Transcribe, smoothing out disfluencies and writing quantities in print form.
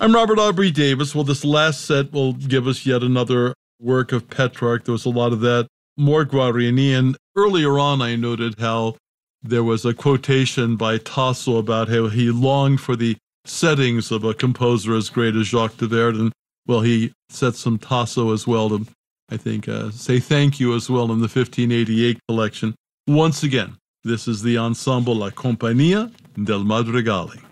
I'm Robert Aubrey Davis. Well, this last set will give us yet another work of Petrarch. There was a lot of that, more Guarini. And earlier on, I noted how there was a quotation by Tasso about how he longed for the settings of a composer as great as Jacques de Verdi. Well, he set some Tasso as well to, I think, say thank you as well in the 1588 collection. Once again, this is the ensemble La Compagnia del Madrigali.